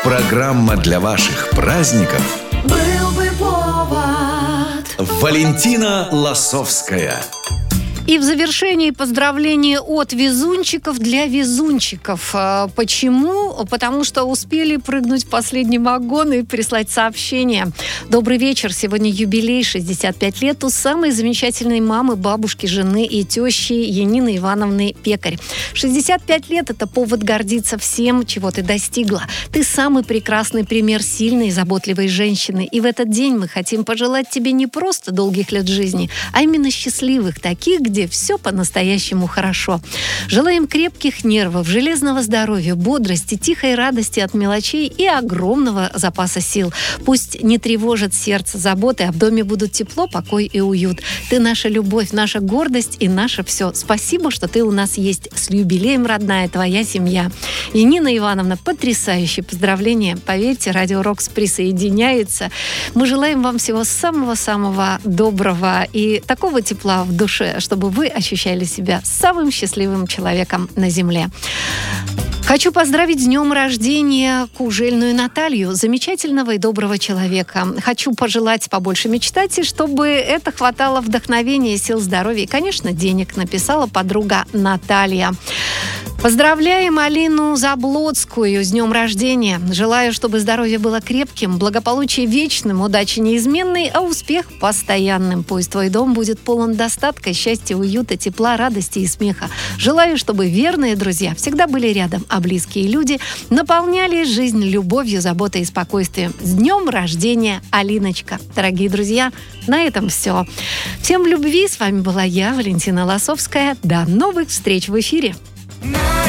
Программа для ваших праздников. Был бы повод. Валентина Лосовская. И в завершении поздравления от везунчиков для везунчиков. Почему? Потому что успели прыгнуть в последний вагон и прислать сообщение. Добрый вечер. Сегодня юбилей, 65 лет у самой замечательной мамы, бабушки, жены и тещи Янины Ивановны Пекарь. 65 лет – это повод гордиться всем, чего ты достигла. Ты самый прекрасный пример сильной и заботливой женщины. И в этот день мы хотим пожелать тебе не просто долгих лет жизни, а именно счастливых, таких, где все по-настоящему хорошо. Желаем крепких нервов, железного здоровья, бодрости, тихой радости от мелочей и огромного запаса сил. Пусть не тревожит сердце заботы, а в доме будут тепло, покой и уют. Ты наша любовь, наша гордость и наше все. Спасибо, что ты у нас есть. С юбилеем, родная, твоя семья. Янина Ивановна, потрясающие поздравления. Поверьте, Радио Рокс присоединяется. Мы желаем вам всего самого-самого доброго и такого тепла в душе, чтобы вы ощущали себя самым счастливым человеком на земле. Хочу поздравить с днем рождения Кужельную Наталью, замечательного и доброго человека. Хочу пожелать побольше мечтать, и чтобы это хватало вдохновения, сил, здоровья и, конечно, денег, написала подруга Наталья. Поздравляем Алину Заблоцкую с днем рождения. Желаю, чтобы здоровье было крепким, благополучие вечным, удачи неизменной, а успех постоянным. Пусть твой дом будет полон достатка, счастья, уюта, тепла, радости и смеха. Желаю, чтобы верные друзья всегда были рядом, а близкие люди наполняли жизнь любовью, заботой и спокойствием. С днем рождения, Алиночка! Дорогие друзья, на этом все. Всем любви, с вами была я, Валентина Лосовская. До новых встреч в эфире! На